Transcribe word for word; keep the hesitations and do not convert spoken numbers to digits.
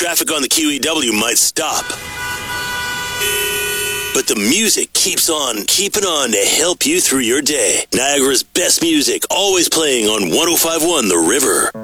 traffic on the Q E W might stop. But the music keeps on keeping on to help you through your day. Niagara's best music, always playing on one oh five point one The River.